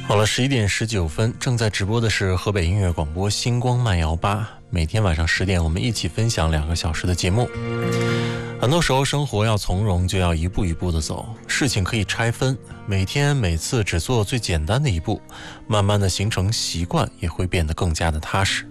好了，11点19分，正在直播的是河北音乐广播星光慢摇吧。每天晚上10点，我们一起分享2个小时的节目。很多时候，生活要从容，就要一步一步的走。事情可以拆分，每天每次只做最简单的一步，慢慢的形成习惯，也会变得更加的踏实。